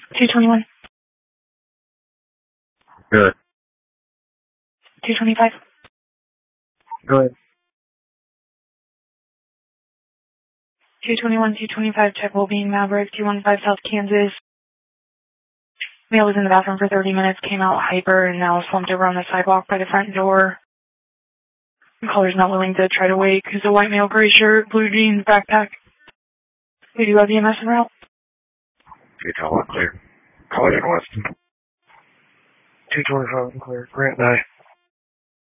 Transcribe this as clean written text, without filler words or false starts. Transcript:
221. Good. 225. Good. 221, 225, check Wellbeing Maverick, 215 South Kansas. Male was in the bathroom for 30 minutes, came out hyper, and now slumped over on the sidewalk by the front door. Caller's not willing to try to wake. He's a white male, gray shirt, blue jeans, backpack. We do have EMS en route. Utah 1 clear. Caller in Weston. 225 clear. Grant 9.